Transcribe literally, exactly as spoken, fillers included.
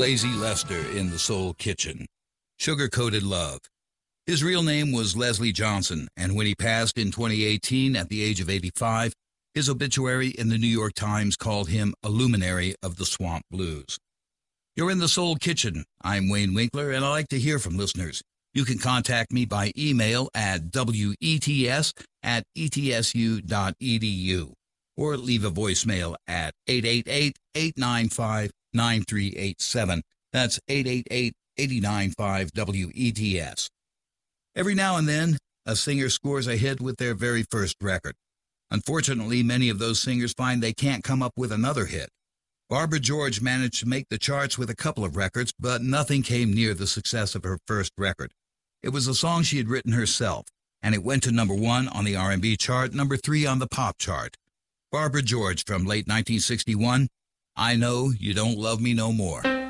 Lazy Lester in the Soul Kitchen. Sugar-Coated Love. His real name was Leslie Johnson, and when he passed in twenty eighteen at the age of eighty-five, his obituary in the New York Times called him a luminary of the swamp blues. You're in the Soul Kitchen. I'm Wayne Winkler, and I like to hear from listeners. You can contact me by email at wets at etsu.edu or leave a voicemail at eight eight eight, eight nine five, nine three eight seven. That's eight eight eight, eight nine five, W E T S. Every now and then, a singer scores a hit with their very first record. Unfortunately, many of those singers find they can't come up with another hit. Barbara George managed to make the charts with a couple of records, but nothing came near the success of her first record. It was a song she had written herself, and it went to number one on the R and B chart, number three on the pop chart. Barbara George from late nineteen sixty-one, I Know You Don't Love Me No More.